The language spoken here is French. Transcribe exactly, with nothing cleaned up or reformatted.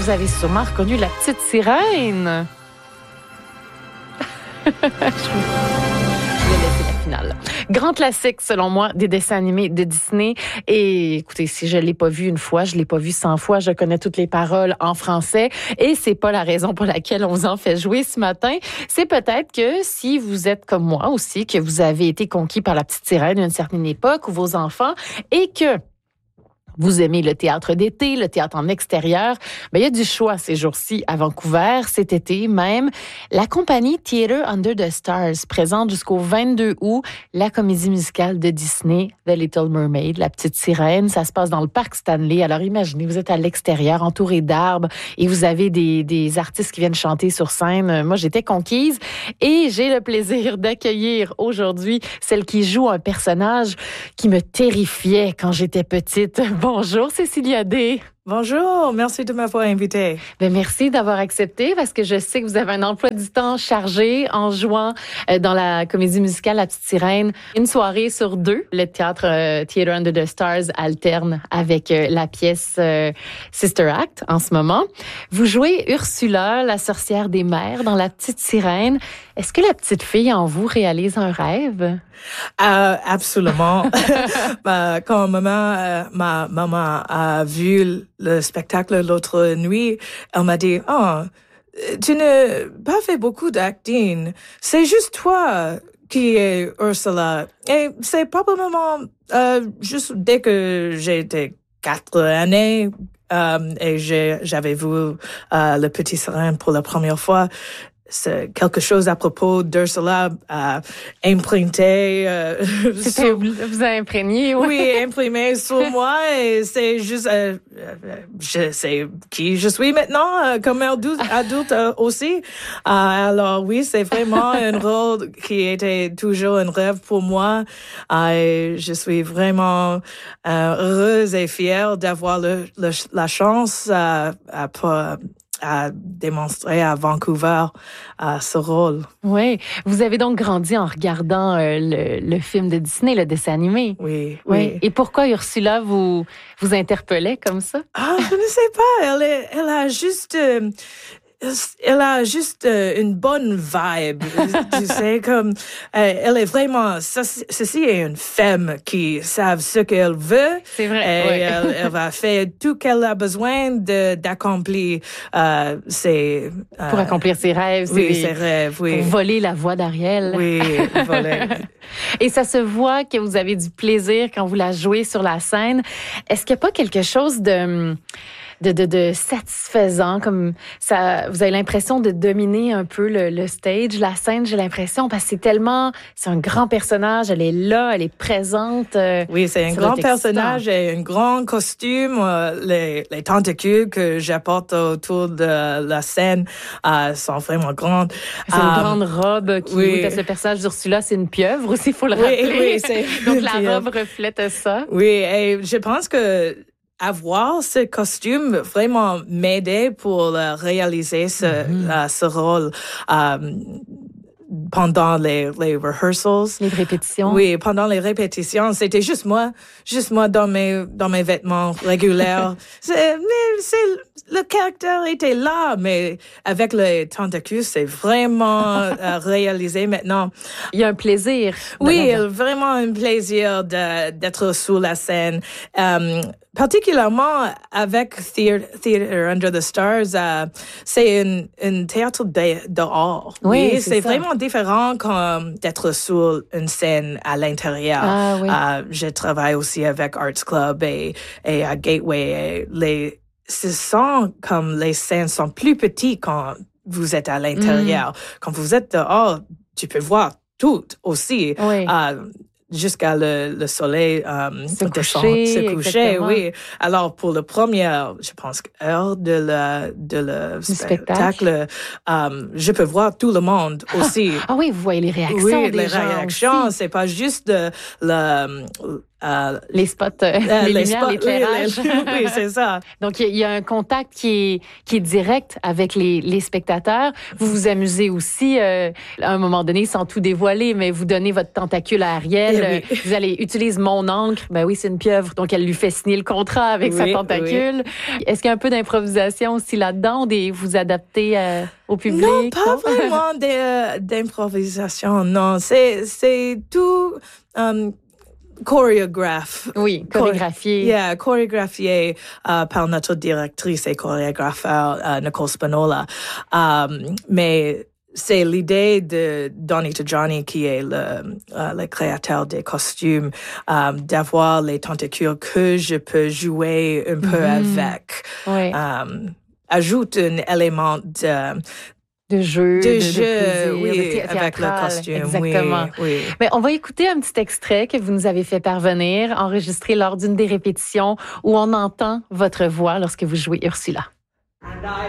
vous avez sûrement reconnu la petite sirène. Je vais laisser la finale. Grand classique, selon moi, des dessins animés de Disney. Et écoutez, si je l'ai pas vu une fois, je l'ai pas vu cent fois, je connais toutes les paroles en français. Et c'est pas la raison pour laquelle on vous en fait jouer ce matin. C'est peut-être que si vous êtes comme moi aussi, que vous avez été conquis par la petite sirène à une certaine époque, ou vos enfants, et que vous aimez le théâtre d'été, le théâtre en extérieur, ben, il y a du choix ces jours-ci à Vancouver, cet été même. La compagnie Theatre Under the Stars présente jusqu'au vingt-deux août la comédie musicale de Disney, The Little Mermaid, La Petite Sirène. Ça se passe dans le parc Stanley. Alors imaginez, vous êtes à l'extérieur, entouré d'arbres, et vous avez des, des artistes qui viennent chanter sur scène. Moi, j'étais conquise et j'ai le plaisir d'accueillir aujourd'hui celle qui joue un personnage qui me terrifiait quand j'étais petite. Bonjour, Cécilia D. Bonjour, merci de m'avoir invitée. Ben merci d'avoir accepté parce que je sais que vous avez un emploi du temps chargé en jouant euh, dans la comédie musicale La Petite Sirène. Une soirée sur deux, le théâtre euh, Theatre Under the Stars alterne avec euh, la pièce euh, Sister Act en ce moment. Vous jouez Ursula, la sorcière des mers, dans La Petite Sirène. Est-ce que la petite fille en vous réalise un rêve? Euh, absolument. bah, quand maman, euh, ma maman a vu le spectacle l'autre nuit, elle m'a dit, oh, tu n'as pas fait beaucoup d'acting. C'est juste toi qui es Ursula. Et c'est probablement euh, juste dès que j'étais quatre années euh, et j'ai, j'avais vu euh, le petit sirène pour la première fois. C'est quelque chose à propos d'Ursula euh, imprinté. Euh, sur, vous a imprégné, oui. Oui, imprimé sur moi. Et c'est juste, euh, je sais qui je suis maintenant, euh, comme adulte, adulte euh, aussi. Euh, alors oui, c'est vraiment un rôle qui était toujours un rêve pour moi. Euh, je suis vraiment euh, heureuse et fière d'avoir le, le, la chance à, à, à à démontrer à Vancouver euh, ce rôle. Oui. Vous avez donc grandi en regardant euh, le, le film de Disney, le dessin animé. Oui, oui. oui. Et pourquoi Ursula vous, vous interpellait comme ça? Ah, je ne sais pas. Elle, est, elle a juste... Euh, Elle a juste euh, une bonne vibe, tu sais, comme euh, elle est vraiment, ça, ceci est une femme qui savent ce qu'elle veut. C'est vrai. Et ouais. elle, elle va faire tout qu'elle a besoin de d'accomplir euh, ses euh, pour accomplir ses rêves, oui, ses rêves, oui. Pour voler la voix d'Ariel. Oui, voler. Et ça se voit que vous avez du plaisir quand vous la jouez sur la scène. Est-ce qu'il n'y a pas quelque chose de De, de, de satisfaisant, comme ça, vous avez l'impression de dominer un peu le, le stage, la scène, j'ai l'impression, parce que c'est tellement, c'est un grand personnage, elle est là, elle est présente. Euh, oui, c'est un grand personnage et un grand costume. Euh, les, les tentacules que j'apporte autour de la scène euh, sont vraiment grandes. C'est une um, grande robe qui oui. est à ce personnage d'Ursula, c'est une pieuvre aussi, il faut le rappeler. Oui, oui, c'est donc la robe reflète ça. Oui, et je pense que avoir ce costume vraiment m'aidait pour euh, réaliser ce, mm-hmm. euh, ce rôle euh, pendant les, les rehearsals. Les répétitions. Oui, pendant les répétitions, c'était juste moi, juste moi dans mes, dans mes vêtements réguliers. c'est, mais c'est, le caractère était là, mais avec les tentacules, c'est vraiment euh, réalisé maintenant. Il y a un plaisir. Oui, vraiment un plaisir de, d'être sur la scène. Um, particulièrement avec Theatre, Theatre Under the Stars, euh, c'est un, un théâtre de, dehors. Oui, oui c'est, c'est ça. vraiment différent comme d'être sur une scène à l'intérieur. Ah, oui. euh, je travaille aussi avec Arts Club et, et à Gateway. Et les, ce sont comme les scènes sont plus petites quand vous êtes à l'intérieur. Mm. Quand vous êtes dehors, tu peux voir tout aussi. Oui. Euh, jusqu'à le, le soleil euh, se descend, coucher, se coucher, exactement. oui. Alors, pour la première, je pense, heure de le, de le, le spectacle, spectacle. Euh, je peux voir tout le monde aussi. Ah oui, vous voyez les réactions Oui, des les gens réactions, aussi. c'est pas juste de, le, euh, les spots, euh, les, les lumières, spots, l'éclairage. Oui, oui, c'est ça. Donc, il y, y a un contact qui est, qui est direct avec les, les spectateurs. Vous vous amusez aussi, euh, à un moment donné, sans tout dévoiler, mais vous donnez votre tentacule à Ariel. Eh oui. Vous allez utiliser mon encre. Ben oui, c'est une pieuvre. Donc, elle lui fait signer le contrat avec oui, sa tentacule. Oui. Est-ce qu'il y a un peu d'improvisation aussi là-dedans? Des, vous adaptez euh, au public? Non, pas non? vraiment de, d'improvisation, non. C'est, c'est tout um, chorégraphe. Oui, chorégraphié. Chor- yeah, chorégraphié uh, par notre directrice et chorégraphe uh, Nicole Spanola. Um, mais c'est l'idée de Donny Tajani, qui est le, uh, le créateur des costumes, um, d'avoir les tentacules que je peux jouer un peu mm-hmm. avec. Oui. Um, ajoute un élément de... De jeu, de, de, jeu, de plaisir, oui, de thé- avec le costume. Exactement. Oui, oui. Mais on va écouter un petit extrait que vous nous avez fait parvenir, enregistré lors d'une des répétitions, où on entend votre voix lorsque vous jouez Ursula.